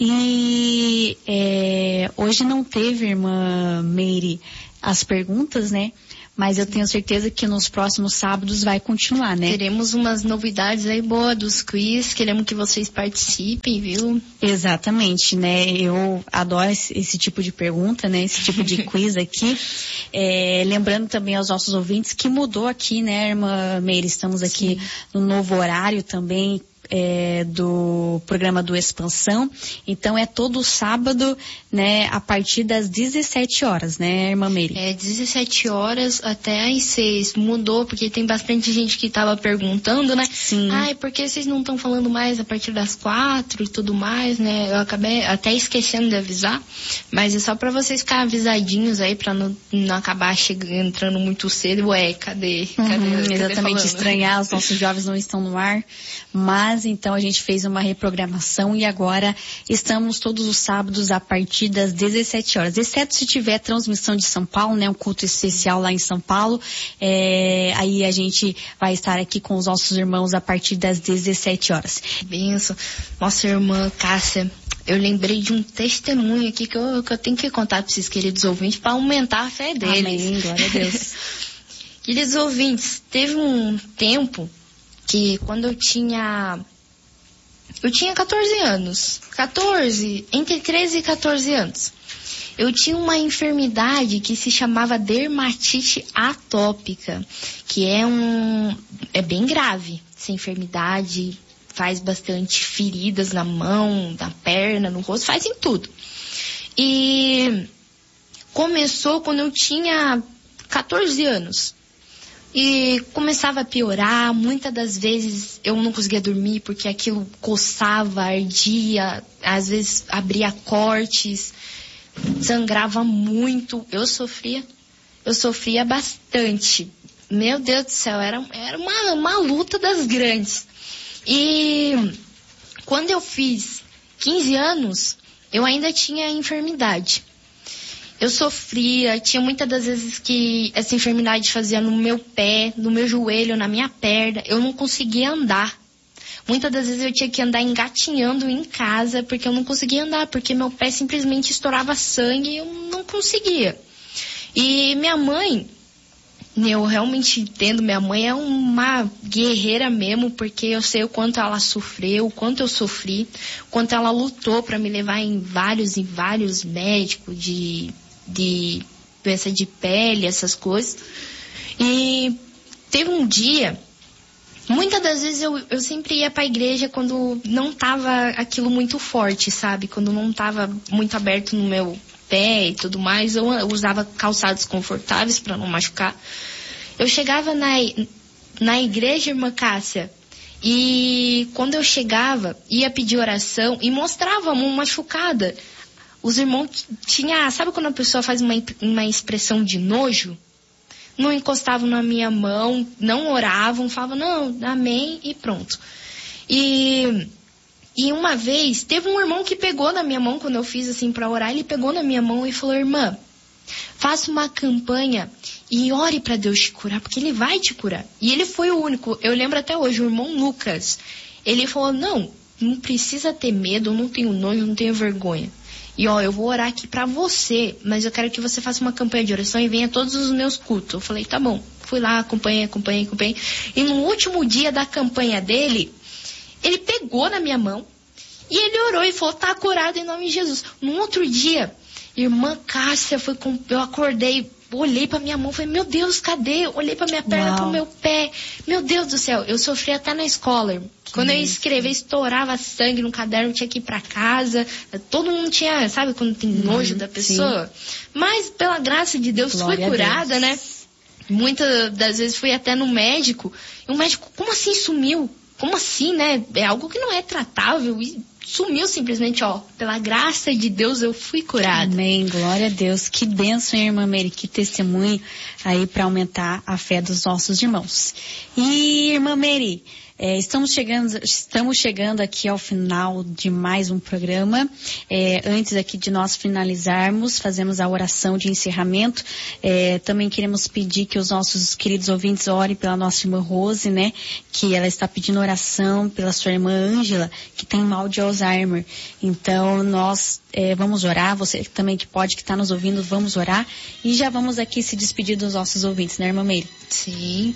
E hoje não teve, irmã Meire, as perguntas, né? Mas eu tenho certeza que nos próximos sábados vai continuar, né? Teremos umas novidades aí boas dos quiz, queremos que vocês participem, viu? Exatamente, né? Eu adoro esse tipo de pergunta, né? Esse tipo de quiz aqui. Lembrando também aos nossos ouvintes que mudou aqui, né, irmã Meire? Estamos aqui no novo horário também. Do programa do Expansão. Então é todo sábado, né, a partir das 17 horas, né, irmã Meire? 17 horas até às 6. Mudou, porque tem bastante gente que estava perguntando, né? Sim. Ai, por que vocês não estão falando mais a partir das 4 e tudo mais, né? Eu acabei até esquecendo de avisar, mas é só para vocês ficarem avisadinhos aí, para não acabar entrando muito cedo. Cadê exatamente, falando? Estranhar, os nossos jovens não estão no ar, mas então a gente fez uma reprogramação e agora estamos todos os sábados a partir das 17 horas, exceto se tiver transmissão de São Paulo, né, um culto especial lá em São Paulo, aí a gente vai estar aqui com os nossos irmãos a partir das 17 horas. Benção. Nossa irmã Cássia, eu lembrei de um testemunho aqui que eu tenho que contar para esses queridos ouvintes para aumentar a fé deles. Amém, glória a Deus. Queridos ouvintes, teve um tempo que quando eu tinha 14 anos, entre 13 e 14 anos. Eu tinha uma enfermidade que se chamava dermatite atópica, que é bem grave. Essa enfermidade faz bastante feridas na mão, na perna, no rosto, faz em tudo. E começou quando eu tinha 14 anos. E começava a piorar, muitas das vezes eu não conseguia dormir porque aquilo coçava, ardia, às vezes abria cortes, sangrava muito. Eu sofria bastante. Meu Deus do céu, era uma luta das grandes. E quando eu fiz 15 anos, eu ainda tinha a enfermidade. Eu sofria, tinha muitas das vezes que essa enfermidade fazia no meu pé, no meu joelho, na minha perna. Eu não conseguia andar. Muitas das vezes eu tinha que andar engatinhando em casa, porque eu não conseguia andar, porque meu pé simplesmente estourava sangue e eu não conseguia. E minha mãe, eu realmente entendo, minha mãe é uma guerreira mesmo, porque eu sei o quanto ela sofreu, o quanto eu sofri, o quanto ela lutou para me levar em vários médicos de doença de pele, essas coisas. E teve um dia, muitas das vezes eu sempre ia para a igreja quando não tava aquilo muito forte, sabe? Quando não tava muito aberto no meu pé e tudo mais, eu usava calçados confortáveis para não machucar. Eu chegava na igreja, irmã Cássia, e quando eu chegava, ia pedir oração e mostrava a mão machucada. Os irmãos sabe quando a pessoa faz uma expressão de nojo? Não encostavam na minha mão, não oravam, falavam, não, amém e pronto. E uma vez, teve um irmão que pegou na minha mão, quando eu fiz assim para orar, ele pegou na minha mão e falou, irmã, faça uma campanha e ore para Deus te curar, porque Ele vai te curar. E ele foi o único, eu lembro até hoje, o irmão Lucas, ele falou, não precisa ter medo, eu não tenho nojo, eu não tenho vergonha. E eu vou orar aqui pra você, mas eu quero que você faça uma campanha de oração e venha a todos os meus cultos. Eu falei, tá bom. Fui lá, acompanhei. E no último dia da campanha dele, ele pegou na minha mão e ele orou e falou, tá curado em nome de Jesus. No outro dia, irmã Cássia, eu acordei, olhei pra minha mão, falei, meu Deus, cadê? Olhei pra minha perna, pro meu pé. Meu Deus do céu, eu sofri até na escola. Quando eu escrevia, estourava sangue no caderno, tinha que ir pra casa. Todo mundo tinha, sabe, quando tem nojo da pessoa? Sim. Mas, pela graça de Deus, fui curada, né? Muitas das vezes fui até no médico. E o médico, como assim sumiu? Como assim, né? É algo que não é tratável. E sumiu simplesmente, pela graça de Deus eu fui curada. Amém, glória a Deus. Que bênção, irmã Meire, que testemunho aí para aumentar a fé dos nossos irmãos. E, irmã Meire, Estamos chegando aqui ao final de mais um programa. Antes aqui de nós finalizarmos, fazemos a oração de encerramento. Também queremos pedir que os nossos queridos ouvintes orem pela nossa irmã Rose, né? Que ela está pedindo oração pela sua irmã Ângela, que tem mal de Alzheimer. Então, nós vamos orar. Você também que está nos ouvindo, vamos orar. E já vamos aqui se despedir dos nossos ouvintes, né, irmã Meire? Sim.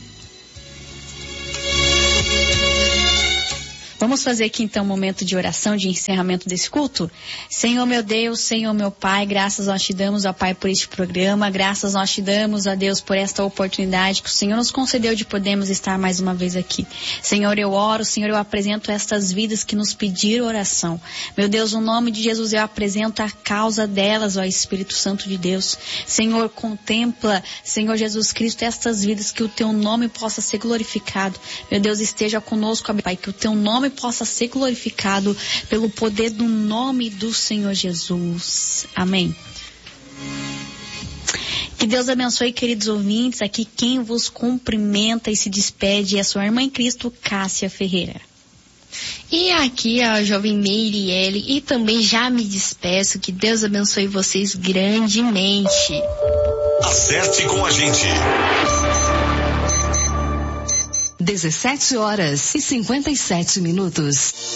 Vamos fazer aqui então um momento de oração, de encerramento desse culto? Senhor meu Deus, Senhor meu Pai, graças nós te damos, ó Pai, por este programa, graças nós te damos, ó Deus, por esta oportunidade que o Senhor nos concedeu de podermos estar mais uma vez aqui. Senhor, eu oro, Senhor, eu apresento estas vidas que nos pediram oração. Meu Deus, no nome de Jesus eu apresento a causa delas, ó Espírito Santo de Deus. Senhor, contempla, Senhor Jesus Cristo, estas vidas, que o teu nome possa ser glorificado. Meu Deus, esteja conosco, ó Pai, que o teu nome possa ser glorificado pelo poder do nome do Senhor Jesus. Amém. Que Deus abençoe, queridos ouvintes. Aqui quem vos cumprimenta e se despede é a sua irmã em Cristo, Cássia Ferreira. E aqui a jovem Meiriele, e também já me despeço. Que Deus abençoe vocês grandemente. Acerte com a gente. 17h57.